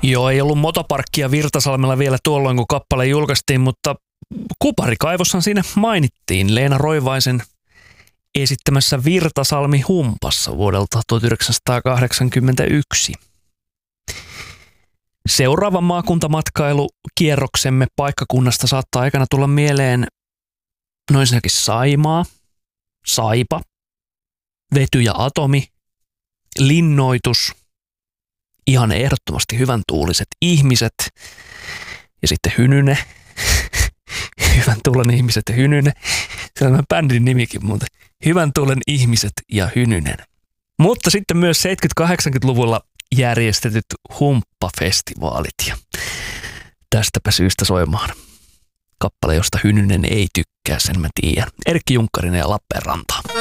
Joo, ei ollut motoparkkia Virtasalmella vielä tuolloin, kun kappale julkaistiin, mutta Kuparikaivossahan siinä mainittiin Leena Roivaisen esittämässä Virtasalmi-humpassa vuodelta 1981. Seuraava maakuntamatkailu-kierroksemme paikkakunnasta saattaa aikana tulla mieleen ensinnäkin Saimaa, Saipa, Vety ja Atomi, Linnoitus, ihan ehdottomasti hyvän tuuliset ihmiset ja sitten Hynyne, hyvän tuulen ihmiset ja Hynyne. Se on bändin nimikin muuten. Hyvän tuulen ihmiset ja Hynynen. Mutta sitten myös 70-80-luvulla järjestetyt humppafestivaalit ja tästäpä syystä soimaan kappale, josta Hynynen ei tykkää, sen mä tiedän. Erkki Junkkarinen ja Lappeenrantaa.